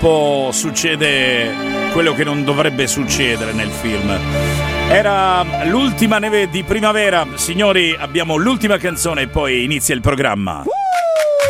purtroppo succede quello che non dovrebbe succedere nel film. Era l'ultima neve di primavera. Signori, abbiamo l'ultima canzone e poi inizia il programma.